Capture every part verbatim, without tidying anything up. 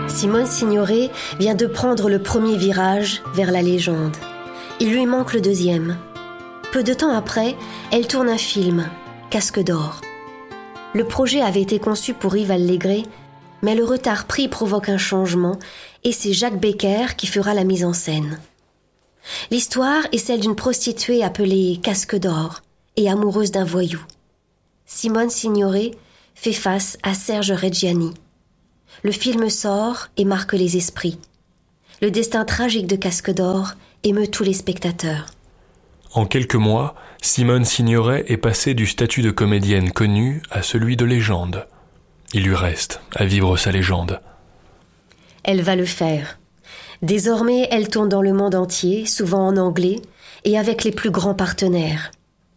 Simone Signoret vient de prendre le premier virage vers la légende. Il lui manque le deuxième. Peu de temps après, elle tourne un film, Casque d'or. Le projet avait été conçu pour Yves Allégret, mais le retard pris provoque un changement et c'est Jacques Becker qui fera la mise en scène. L'histoire est celle d'une prostituée appelée Casque d'or et amoureuse d'un voyou. Simone Signoret fait face à Serge Reggiani. Le film sort et marque les esprits. Le destin tragique de Casque d'or émeut tous les spectateurs. En quelques mois, Simone Signoret est passée du statut de comédienne connue à celui de légende. Il lui reste à vivre sa légende. Elle va le faire. Désormais, elle tourne dans le monde entier, souvent en anglais, et avec les plus grands partenaires.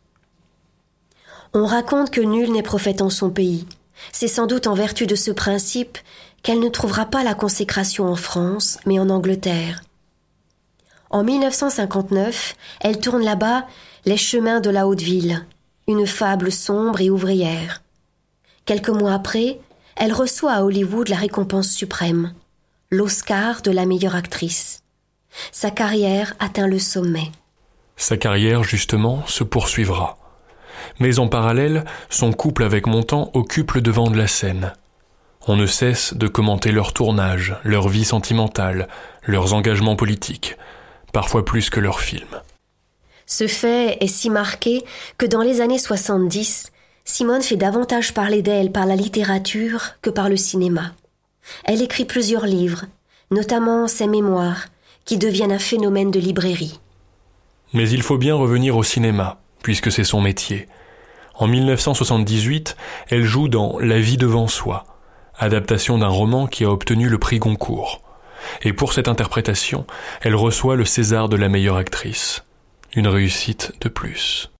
On raconte que nul n'est prophète en son pays. C'est sans doute en vertu de ce principe qu'elle ne trouvera pas la consécration en France, mais en Angleterre. En dix-neuf cent cinquante-neuf, elle tourne là-bas Les chemins de la Haute-Ville, une fable sombre et ouvrière. Quelques mois après, elle reçoit à Hollywood la récompense suprême, l'Oscar de la meilleure actrice. Sa carrière atteint le sommet. Sa carrière, justement, se poursuivra. Mais en parallèle, son couple avec Montand occupe le devant de la scène. On ne cesse de commenter leur tournage, leur vie sentimentale, leurs engagements politiques, parfois plus que leurs films. Ce fait est si marqué que dans les années soixante-dix, Simone fait davantage parler d'elle par la littérature que par le cinéma. Elle écrit plusieurs livres, notamment ses mémoires, qui deviennent un phénomène de librairie. Mais il faut bien revenir au cinéma, puisque c'est son métier. En dix-neuf cent soixante-dix-huit, elle joue dans La vie devant soi, adaptation d'un roman qui a obtenu le prix Goncourt. Et pour cette interprétation, elle reçoit le César de la meilleure actrice. Une réussite de plus.